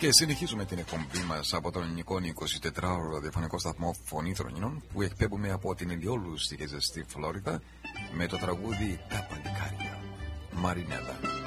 Και συνεχίζουμε την εκπομπή μας από τον ελληνικό 24ωρο ραδιοφωνικό σταθμό Φωνή Θρονινών που εκπέμπουμε από την Ηλιόλουστη και ζεστή Φλόριδα με το τραγούδι «Τα Παλικάρια». Μαρινέλα.